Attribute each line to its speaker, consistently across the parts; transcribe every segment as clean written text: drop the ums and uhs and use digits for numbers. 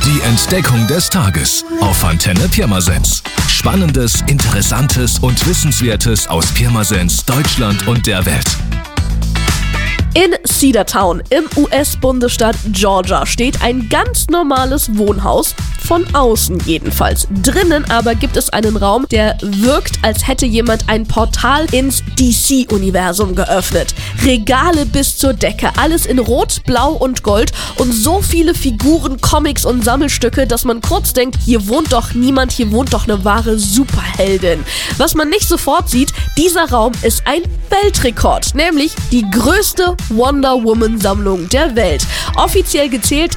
Speaker 1: Die Entdeckung des Tages auf Antenne Pirmasens. Spannendes, Interessantes und Wissenswertes aus Pirmasens, Deutschland und der Welt.
Speaker 2: In Cedartown im US-Bundesstaat Georgia steht ein ganz normales Wohnhaus, von außen jedenfalls. Drinnen aber gibt es einen Raum, der wirkt, als hätte jemand ein Portal ins DC-Universum geöffnet. Regale bis zur Decke, alles in Rot, Blau und Gold und so viele Figuren, Comics und Sammelstücke, dass man kurz denkt, hier wohnt doch niemand, hier wohnt doch eine wahre Superheldin. Was man nicht sofort sieht, dieser Raum ist ein Weltrekord, nämlich die größte Wonder Woman Sammlung der Welt. Offiziell gezählt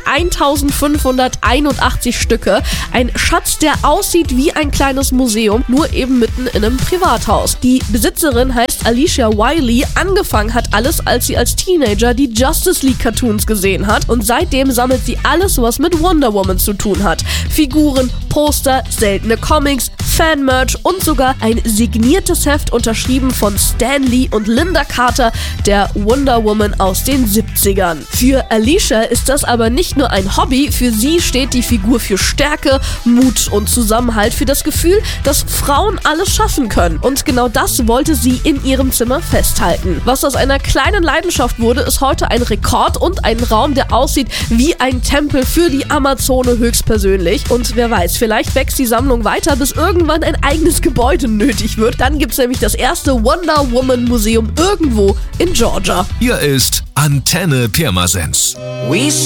Speaker 2: 1581 Stücke. Ein Schatz, der aussieht wie ein kleines Museum, nur eben mitten in einem Privathaus. Die Besitzerin heißt Alicia Wiley. Angefangen hat alles, als sie als Teenager die Justice League Cartoons gesehen hat und seitdem sammelt sie alles, was mit Wonder Woman zu tun hat. Figuren, Poster, seltene Comics, Fan-Merch und sogar ein signiertes Heft unterschrieben von Stan Lee und Linda Carter, der Wonder Woman aus den 70ern. Für Alicia ist das aber nicht nur ein Hobby, für sie steht die Figur für Stärke, Mut und Zusammenhalt, für das Gefühl, dass Frauen alles schaffen können. Und genau das wollte sie in ihrem Zimmer festhalten. Was aus einer kleinen Leidenschaft wurde, ist heute ein Rekord und ein Raum, der aussieht wie ein Tempel für die Amazone höchstpersönlich. Und wer weiß, vielleicht wächst die Sammlung weiter, bis irgendwann ein eigenes Gebäude nötig wird. Dann gibt es nämlich das erste Wonder Woman Museum irgendwo in Georgia.
Speaker 1: Hier ist Antenne Pirmasens.